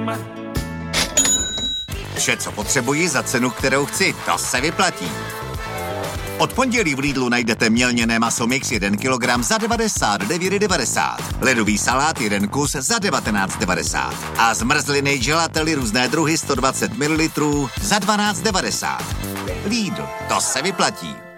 Vše, co potřebuji za cenu, kterou chci, to se vyplatí. Od pondělí v Lidlu najdete mělněné maso mix 1 kg za 99,90. Ledový salát 1 kus za 19,90. A zmrzliny gelately různé druhy 120 ml za 12,90. Lidl, to se vyplatí.